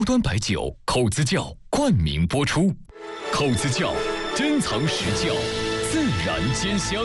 高端白酒口子窖冠名播出，口子窖珍藏实窖，自然兼香。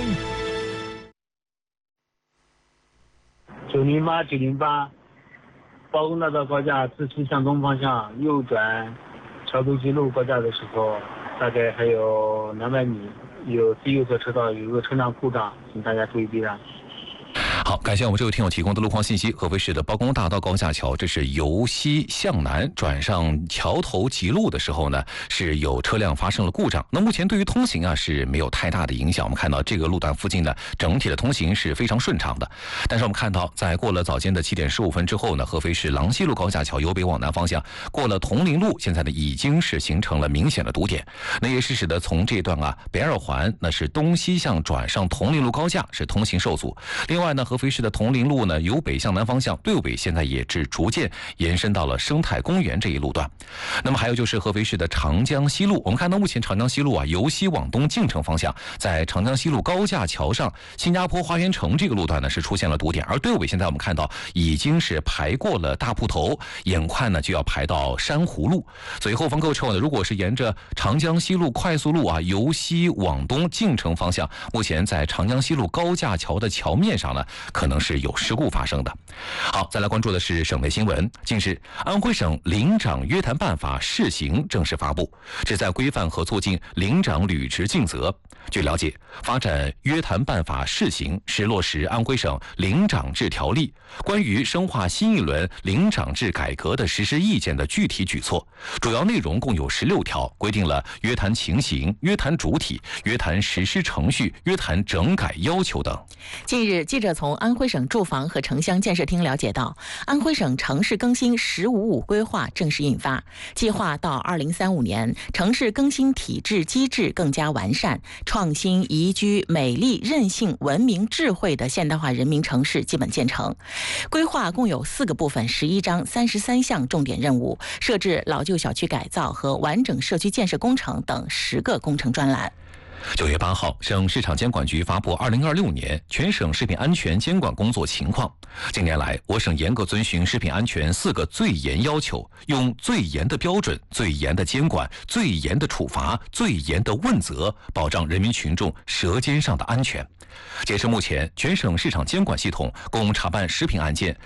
908，包公大道高架自西向东方向右转桥头西路高架的时候，大概还有200米，有最右侧车道有一个车辆故障，请大家注意避让。 好，感谢我们这位听友提供的路况信息。合肥市的包公大道高架桥，这是由西向南转上桥头吉路的时候呢，是有车辆发生了故障。那目前对于通行是没有太大的影响。我们看到这个路段附近呢，整体的通行是非常顺畅的。但是我们看到，在过了早间的7点15分之后呢，合肥市郎西路高架桥由北往南方向过了铜陵路，现在呢已经是形成了明显的堵点。那也是使得从这段北二环那是东西向转上铜陵路高架是通行受阻。另外呢，合肥市的铜陵路呢，由北向南方向对尾现在也是逐渐延伸到了生态公园这一路段。那么还有就是合肥市的长江西路，我们看到目前长江西路由西往东进城方向，在长江西路高架桥上新加坡花园城这个路段呢是出现了堵点，而对尾现在我们看到已经是排过了大铺头，眼快呢就要排到珊瑚路。所以后方各位车友呢，如果是沿着长江西路快速路由西往东进城方向，目前在长江西路高架桥的桥面上呢，可能是有事故发生的。好，再来关注的是省内新闻。近日，安徽省领长约谈办法试行正式发布，旨在规范和促进领长履职尽责。据了解，发展约谈办法试行是落实安徽省领长制条例关于深化新一轮领长制改革的实施意见的具体举措，主要内容共有16条，规定了约谈情形、约谈主体、约谈实施程序、约谈整改要求等。 近日，记者从安徽省住房和城乡建设厅了解到，安徽省城市更新“15+5”规划正式印发，计划到2035年，城市更新体制机制更加完善，创新、宜居、美丽、韧性、文明、智慧的现代化人民城市基本建成。规划共有4个部分、11章、33项重点任务，设置老旧小区改造和完整社区建设工程等10个工程专栏。 9月8号，省市场监管局发布2026年全省食品安全监管工作情况。近年来，我省严格遵循食品安全4个最严要求，用最严的标准、最严的监管、最严的处罚、最严的问责，保障人民群众舌尖上的安全。截至目前，全省市场监管系统共查办食品案件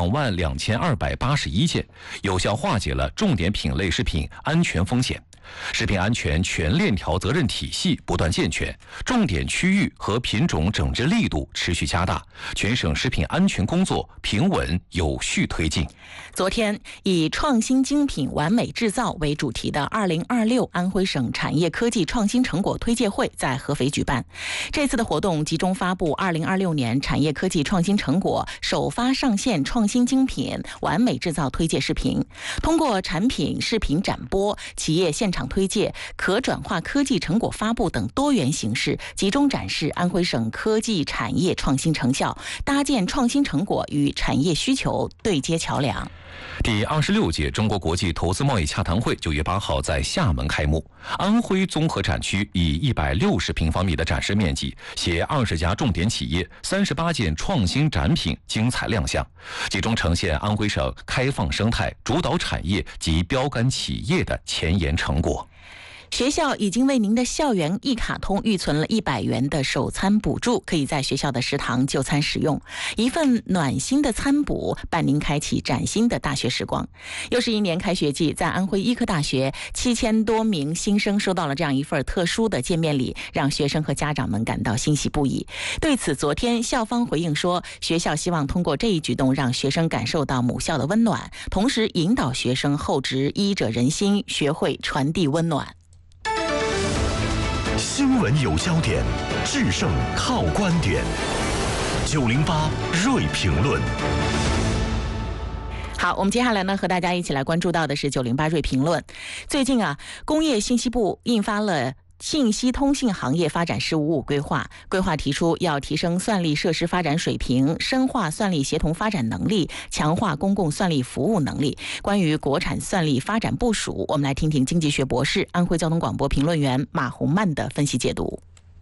22281件，有效化解了重点品类食品安全风险。食品安全全链条责任体系不断健全，重点区域和品种整治力度持续加大，全省食品安全工作平稳有序推进。 昨天，以创新精品完美制造为主题的2026安徽省产业科技创新成果推介会在合肥举办。这次的活动集中发布2026年产业科技创新成果首发上线创新精品完美制造推介视频，通过产品视频展播、企业现场推介、可转化科技成果发布等多元形式，集中展示安徽省科技产业创新成效，搭建创新成果与产业需求对接桥梁。 第26届中国国际投资贸易洽谈会9月8号在厦门开幕。安徽综合展区以160平方米的展示面积，携20家重点企业、38件创新展品精彩亮相，集中呈现安徽省开放生态、主导产业及标杆企业的前沿成果。 学校已经为您的校园一卡通预存了100元的首餐补助，可以在学校的食堂就餐使用。一份暖心的餐补，伴您开启崭新的大学时光。又是一年开学季，在安徽医科大学，7000多名新生收到了这样一份特殊的见面礼，让学生和家长们感到欣喜不已。对此，昨天校方回应说，学校希望通过这一举动，让学生感受到母校的温暖，同时引导学生厚植医者仁心，学会传递温暖。 新闻有焦点，制胜靠观点。908锐评论。 好，我们接下来呢，和大家一起来关注到的是908锐评论。最近工业信息部印发了信息通信行业发展“15+5”规划，规划提出要提升算力设施发展水平，深化算力协同发展能力，强化公共算力服务能力。关于国产算力发展部署，我们来听听经济学博士、安徽交通广播评论员马红曼的分析解读。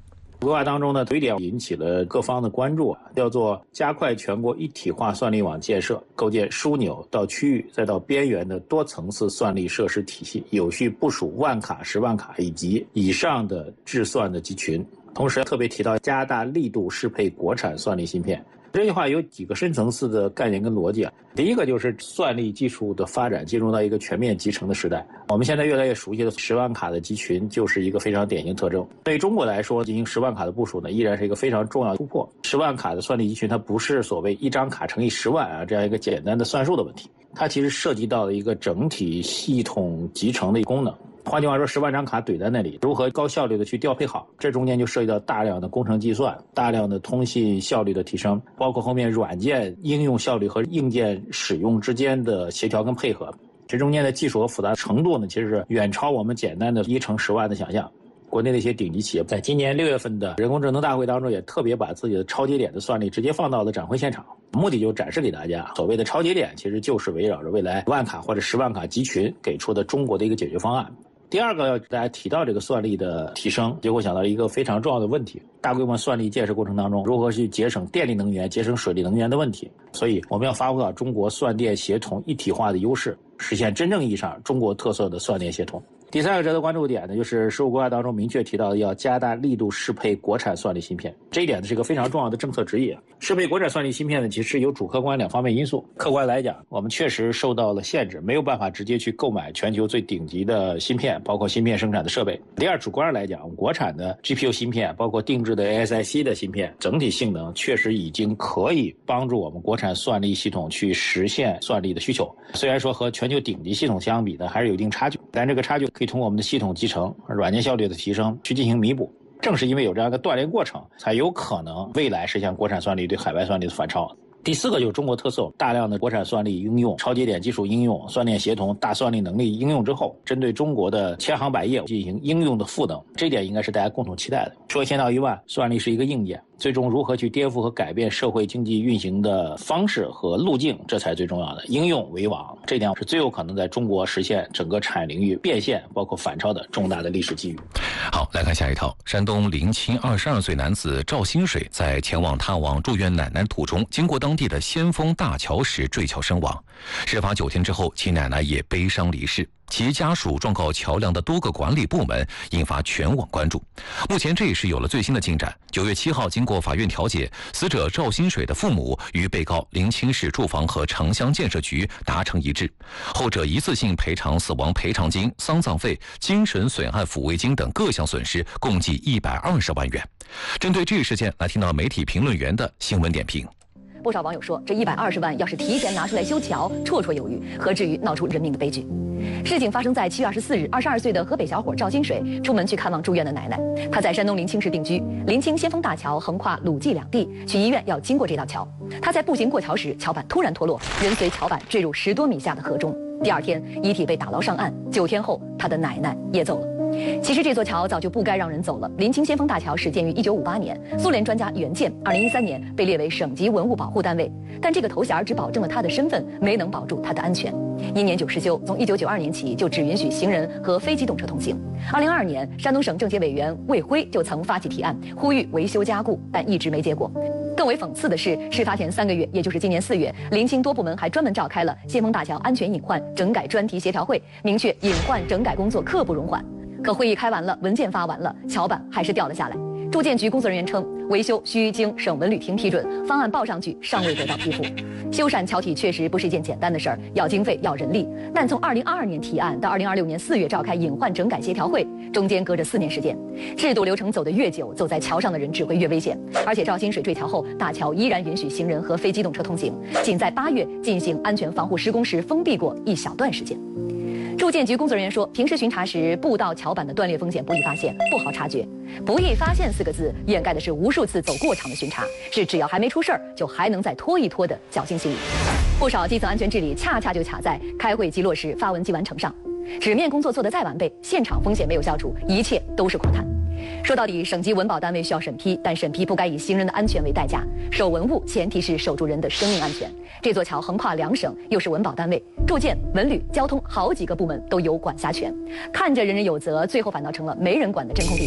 规划当中呢，有一点引起了各方的关注，叫做加快全国一体化算力网建设，构建枢纽到区域再到边缘的多层次算力设施体系，有序部署万卡、10万卡以及以上的智算的集群。同时特别提到加大力度适配国产算力芯片。这句话有几个深层次的概念跟逻辑啊。第一个就是算力技术的发展进入到一个全面集成的时代，我们现在越来越熟悉的10万卡的集群就是一个非常典型特征。对于中国来说，进行10万卡的部署呢，依然是一个非常重要的突破。10万卡的算力集群，它不是所谓一张卡乘以10万啊这样一个简单的算术的问题，它其实涉及到了一个整体系统集成的功能。换句话说，10万张卡怼在那里，如何高效率的去调配好，这中间就涉及到大量的工程计算，大量的通信效率的提升，包括后面软件应用效率和硬件使用之间的协调跟配合。这中间的技术和复杂程度呢，其实是远超我们简单的1乘10万的想象。国内的一些顶级企业在今年6月份的人工智能大会当中，也特别把自己的超节点的算力直接放到了展会现场，目的就展示给大家，所谓的超节点其实就是围绕着未来万卡或者10万卡集群给出的中国的一个解决方案。第二个要大家提到这个算力的提升，就会想到一个非常重要的问题，大规模算力建设过程当中，如何去节省电力能源、节省水利能源的问题。所以我们要发挥好中国算电协同一体化的优势，实现真正意义上中国特色的算电协同。第三个值得关注点呢，就是15规划当中明确提到要加大力度适配国产算力芯片，这一点呢是一个非常重要的政策指引。适配国产算力芯片呢，其实有主客观两方面因素。客观来讲，我们确实受到了限制，没有办法直接去购买全球最顶级的芯片，包括芯片生产的设备。第二，主观上来讲，国产的 GPU 芯片，包括定制的 ASIC 的芯片，整体性能确实已经可以帮助我们国产算力系统去实现算力的需求。虽然说和全球顶级系统相比呢，还是有一定差距，但这个差距可以通过我们的系统集成、软件效率的提升去进行弥补。正是因为有这样一个锻炼过程，才有可能未来实现国产算力对海外算力的反超。第四个就是中国特色，大量的国产算力应用、超节点技术应用、算电协同、大算力能力应用之后，针对中国的千行百业进行应用的赋能，这一点应该是大家共同期待的。说千道一万，算力是一个硬件，最终如何去颠覆和改变社会经济运行的方式和路径，这才最重要的。应用为王，这点是最有可能在中国实现整个产业领域变现，包括反超的重大的历史机遇。 好，来看下一条。山东临清22岁男子赵新水在前往探望住院奶奶途中，经过当地的先锋大桥时坠桥身亡。事发9天之后，其奶奶也悲伤离世。其家属状告桥梁的多个管理部门，引发全网关注。目前这也是有了最新的进展。9月7号，经过法院调解，死者赵新水的父母与被告临清市住房和城乡建设局达成一致，后者一次性赔偿死亡赔偿金、丧葬费、精神损害抚慰金等各项损失，共计120万元。针对这一事件，来听到媒体评论员的新闻点评。 不少网友说，这120万要是提前拿出来修桥，绰绰有余，何至于闹出人命的悲剧？事情发生在7月24日，22岁的河北小伙赵新水出门去看望住院的奶奶。他在山东临清市定居，临清先锋大桥横跨鲁冀两地，去医院要经过这道桥。他在步行过桥时，桥板突然脱落，人随桥板坠入10多米下的河中。第二天，遗体被打捞上岸。9天后，他的奶奶也走了。其实这座桥早就不该让人走了。临清先锋大桥始建于1958年，苏联专家援建，2013年被列为省级文物保护单位。但这个头衔只保证了他的身份，没能保住他的安全。因年久失修，从1992年起就只允许行人和非机动车通行。2022年，山东省政协委员魏辉就曾发起提案，呼吁维修加固，但一直没结果。更为讽刺的是，事发前3个月，也就是今年4月，临清多部门还专门召开了先锋大桥安全隐患整改专题协调会，明确隐患整改工作刻不容缓。可会议开完了，文件发完了，桥板还是掉了下来。住建局工作人员称，维修需经省文旅厅批准，方案报上去尚未得到批复。修缮桥体确实不是一件简单的事儿，要经费要人力。但从2022年提案到2026年4月召开隐患整改协调会，中间隔着4年时间。制度流程走得越久，走在桥上的人只会越危险。而且赵新水坠桥后，大桥依然允许行人和非机动车通行，仅在8月进行安全防护施工时封闭过一小段时间。住建局工作人员说，平时巡查时步道桥板的断裂风险不易发现，不好察觉。不易发现4个字掩盖的是无数次走过场的巡查，是只要还没出事儿就还能再拖一拖的侥幸心理。不少基层安全治理恰恰就卡在开会即落实、发文即完成上。纸面工作做得再完备，现场风险没有消除，一切都是空谈。说到底，省级文保单位需要审批，但审批不该以行人的安全为代价。守文物前提是守住人的生命安全。这座桥横跨2省，又是文保单位，住建、文旅、交通好几个部门都有管辖权，看着人人有责，最后反倒成了没人管的真空地带。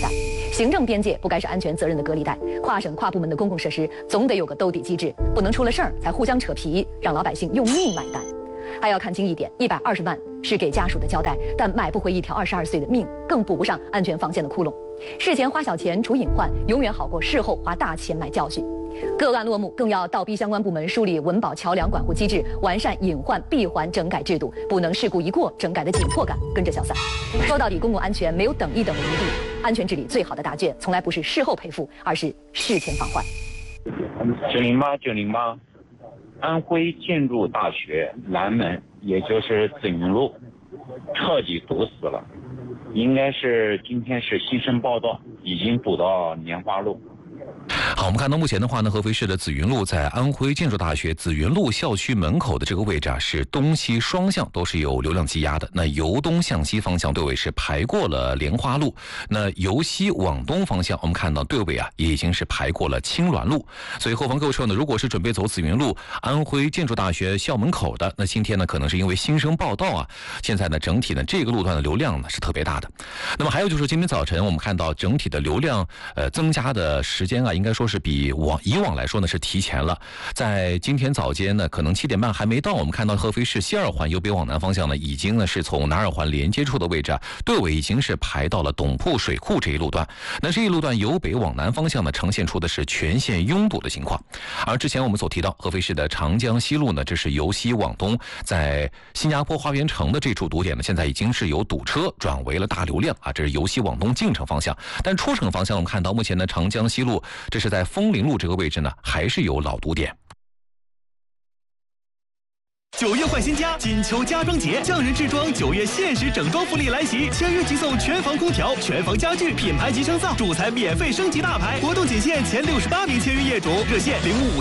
行政边界不该是安全责任的隔离带，跨省跨部门的公共设施总得有个兜底机制，不能出了事儿才互相扯皮，让老百姓用命买单。还要看清一点，120万是给家属的交代，但买不回一条22岁的命，更补不上安全防线的窟窿。事前花小钱除隐患，永远好过事后花大钱买教训。个案落幕，更要倒逼相关部门梳理稳保桥梁管护机制，完善隐患闭环整改制度，不能事故一过，整改的紧迫感跟着消散。说到底，公共安全没有等一等的余地，安全治理最好的答卷，从来不是事后赔付，而是事前防患。 908，安徽建筑大学南门，也就是紫云路，彻底堵死了。应该是今天是新生报道，已经堵到莲花路。 好，我们看到目前的话呢，合肥市的紫云路在安徽建筑大学紫云路校区门口的这个位置啊，是东西双向都是有流量积压的。那由东向西方向队尾是排过了莲花路，那由西往东方向，我们看到队尾啊也已经是排过了青鸾路。所以后方各位车呢，如果是准备走紫云路安徽建筑大学校门口的，那今天呢可能是因为新生报道啊，现在呢整体呢这个路段的流量呢是特别大的。那么还有就是今天早晨我们看到整体的流量增加的时间啊，应该说是比以往来说呢是提前了。在今天早间呢，可能7点半还没到，我们看到合肥市西二环由北往南方向呢，已经呢是从南二环连接处的位置啊，队尾已经是排到了董铺水库这一路段。那这一路段由北往南方向呢，呈现出的是全线拥堵的情况。而之前我们所提到合肥市的长江西路呢，这是由西往东，在新加坡花园城的这处堵点呢，现在已经是由堵车转为了大流量啊，这是由西往东进城方向。但出城方向我们看到目前的长江西路，这是在枫林路这个位置呢，还是有老堵点。 9月换新家，金秋家装节，匠人制装9月限时整装福利来袭，签约即送全房空调、全房家具、品牌级升噪，主材免费升级大牌。活动仅限前68名签约业主，热线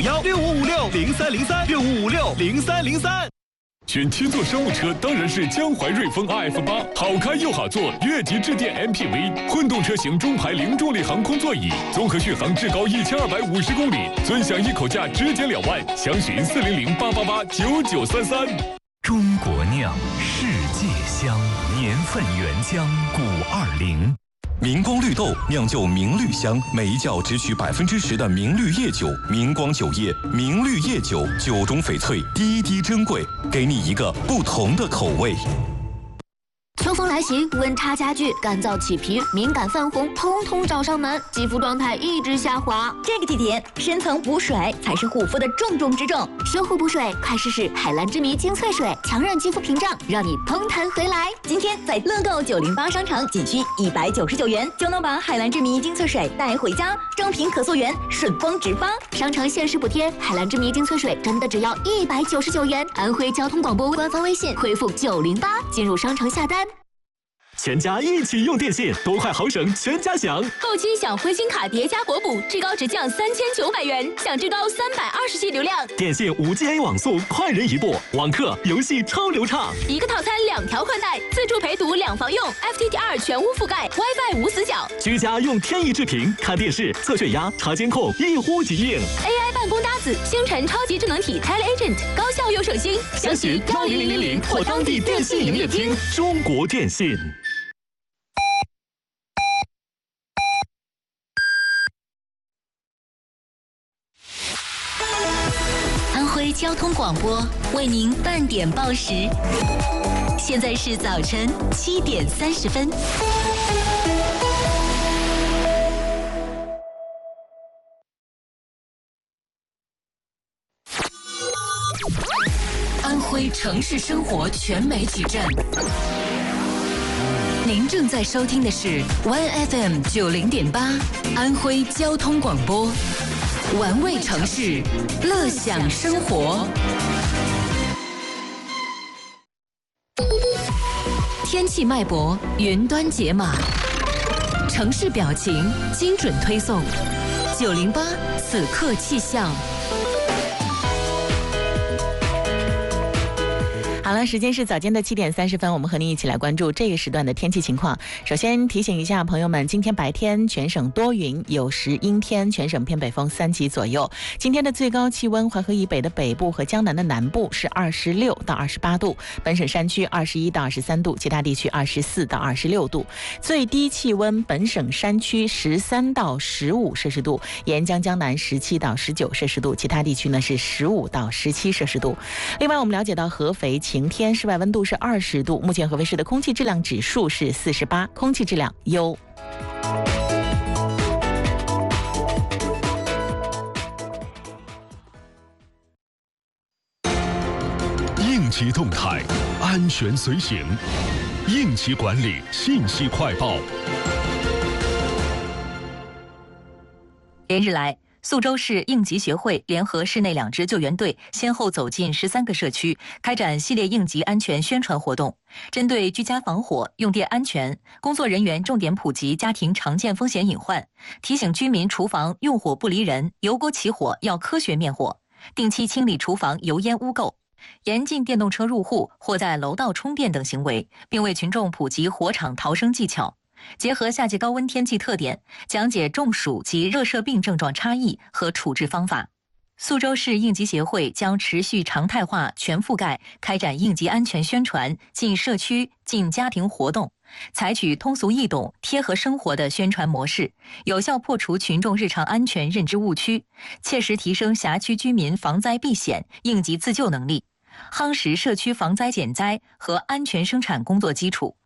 05516556030365560303。 选7座商务车当然是江淮瑞风 RF8， 好开又好坐，越级致电 MPV， 混动车型中排零重力航空座椅，综合续航至高1250公里，尊享一口价直减2万，详询400-888-9933。 中国酿，世界香，年份原浆520。明光绿豆酿就明绿香，每一窖只取10%的明绿叶酒，明光酒业明绿叶酒，酒中翡翠，滴滴珍贵，给你一个不同的口味。 秋风来袭，温差加剧，干燥起皮、敏感泛红，通通找上门，肌肤状态一直下滑。 这个季节，深层补水才是护肤的重中之重。 修护补水，快试试海蓝之谜精粹水，强韧肌肤屏障，让你嘭弹回来。 今天在乐购908商场，仅需199元就能把海蓝之谜精粹水带回家，正品可溯源，顺丰直发。 商城限时补贴，海蓝之谜精粹水真的只要199元。安徽交通广播官方微信回复908进入商城下单。 全家一起用电信，多快好省，全家享。 后期享灰星卡叠加国补，至高直降3900元，享至高320G 流量。 电信5G网速，快人一步，网课游戏超流畅。 一个套餐2条宽带，自助陪读2房用 ，FTTR 全屋覆盖 ，WiFi 无死角。 居家用天翼智屏看电视、测血压、查监控，一呼即应。 AI 办公搭子，星辰超级智能体 TeleAgent， 高效又省心。 详询10000或当地电信营业厅。中国电信。 安徽交通广播为您半点报时，现在是早晨7点30分。安徽城市生活全媒体站，您正在收听的是 OneFM 90.8安徽交通广播。玩味城市，乐享生活。天气脉搏，云端解码，城市表情，精准推送。908此刻气象。 好了，时间是早间的7点30分，我们和您一起来关注这个时段的天气情况。首先提醒一下朋友们，今天白天全省多云，有时阴天，全省偏北风3级左右。今天的最高气温，淮河以北的北部和江南的南部是26到28度，本省山区21到23度，其他地区24到26度。最低气温，本省山区13到15摄氏度，沿江江南17到19摄氏度，其他地区呢是15到17摄氏度。另外，我们了解到合肥晴天，室外温度是20度，目前合肥市的空气质量指数是48，空气质量优。 应急动态，安全随行，应急管理信息快报。 连日来，宿州市应急协会联合市内2支救援队，先后走进13个社区，开展系列应急安全宣传活动。针对居家防火、用电安全，工作人员重点普及家庭常见风险隐患，提醒居民厨房用火不离人，油锅起火要科学灭火，定期清理厨房油烟污垢，严禁电动车入户或在楼道充电等行为，并为群众普及火场逃生技巧。结合夏季高温天气特点，讲解中暑及热射病症状差异和处置方法。宿州市应急协会将持续常态化、全覆盖开展应急安全宣传，进社区、进家庭活动，采取通俗易懂、贴合生活的宣传模式，有效破除群众日常安全认知误区，切实提升辖区居民防灾避险、应急自救能力，夯实社区防灾减灾和安全生产工作基础。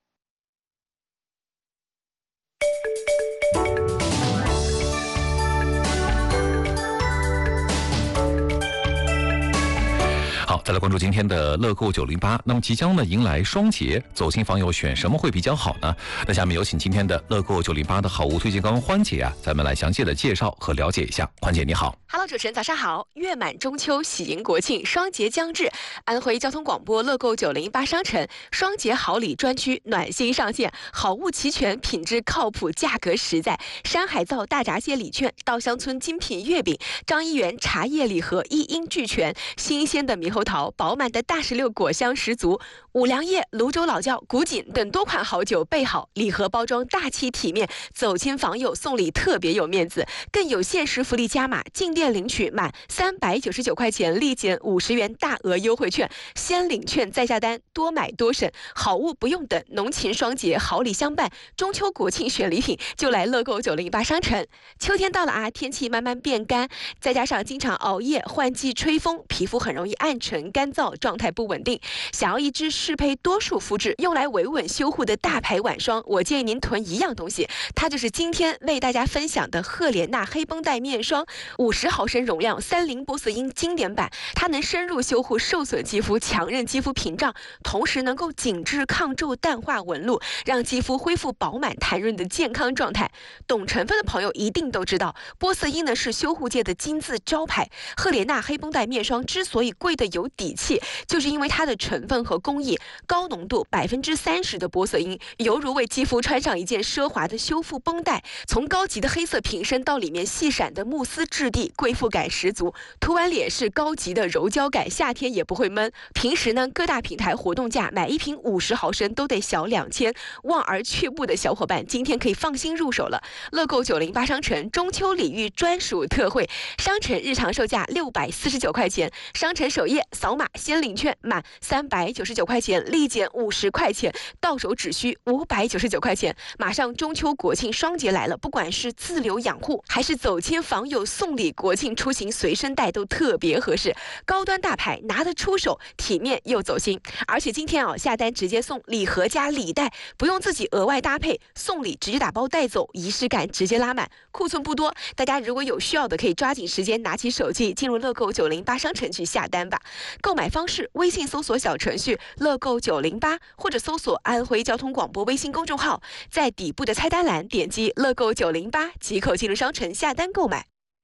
好，再来关注今天的乐购908。那么即将呢迎来双节，走亲访友选什么会比较好呢？那下面有请今天的乐购908的好物推荐官欢姐啊，咱们来详细的介绍和了解一下。欢姐你好。 Hello， 主持人早上好。月满中秋，喜迎国庆，双节将至，安徽交通广播乐购908商城双节好礼专区暖心上线，好物齐全，品质靠谱，价格实在。山海灶大闸蟹礼券、稻香村精品月饼、张一元茶叶礼盒一应俱全，新鲜的猕猴桃，饱满的大石榴果香十足，五粮液、泸州老窖、古井等多款好酒备好，礼盒包装大气体面，走亲访友送礼特别有面子，更有限时福利加码，进店领取满399块钱立减50元大额优惠券，先领券再下单，多买多省，好物不用等，浓情双节好礼相伴，中秋国庆选礼品就来乐购908商城。秋天到了啊，天气慢慢变干，再加上经常熬夜、换季、吹风，皮肤很容易暗沉干燥，状态不稳定。想要一支适配多数肤质，用来维稳修护的大牌晚霜，我建议您囤一样东西，它就是今天为大家分享的赫莲娜黑绷带面霜，50毫升容量30波色因经典版，它能深入修护受损肌肤，强韧肌肤屏障，同时能够紧致抗皱、淡化纹路，让肌肤恢复饱满弹润的健康状态。懂成分的朋友一定都知道，波色因呢是修护界的金字招牌。赫莲娜黑绷带面霜之所以贵的有底气，就是因为它的成分和工艺高浓度30%的波色因，犹如为肌肤穿上一件奢华的修复绷带。从高级的黑色瓶身到里面细闪的慕斯质地，贵妇感十足，涂完脸是高级的柔焦感，夏天也不会闷。平时呢，各大平台活动价买一瓶50毫升都得小2000，望而却步的小伙伴今天可以放心入手了。乐购908商城中秋礼遇专属特惠，商城日常售价649块钱，商城首页扫码先领券，满399块钱立减50块钱，到手只需599块钱。马上中秋国庆双节来了，不管是自留养护还是走亲访友送礼，国庆出行随身带都特别合适，高端大牌拿得出手，体面又走心。而且今天下单直接送礼盒加礼袋，不用自己额外搭配，送礼直接打包带走，仪式感直接拉满。库存不多，大家如果有需要的可以抓紧时间拿起手机进入乐购908商城去下单吧。购买方式：微信搜索小程序乐购908，或者搜索安徽交通广播微信公众号，在底部的菜单栏点击乐购908即可进入商城下单购买。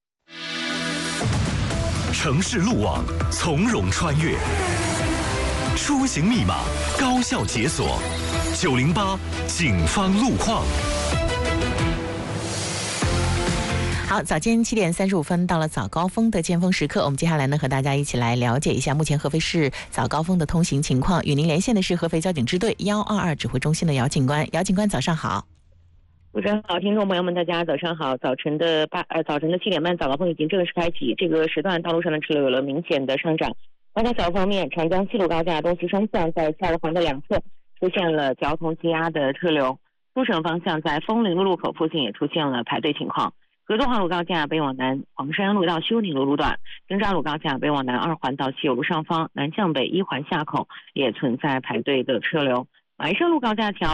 城市路网从容穿越，出行密码高效解锁，908警方路况。 好好，早间7点35分到了早高峰的尖峰时刻，我们接下来呢和大家一起来了解一下目前合肥市早高峰的通行情况。与您连线的是合肥交警支队122指挥中心的姚警官。姚警官，早上好。 主持人好，听众朋友们，大家早上好。早晨的7点半，早高峰已经正式开启，这个时段道路上的车流有了明显的上涨。高架桥方面，长江西路高架东西双向在下路环的两侧出现了交通积压的车流，出省方向在枫林路路口附近也出现了排队情况。合作化路高架北往南黄山路到修宁路路段，京渣路高架北往南2环到西友路上方南向北1环下口也存在排队的车流。马医生路高架桥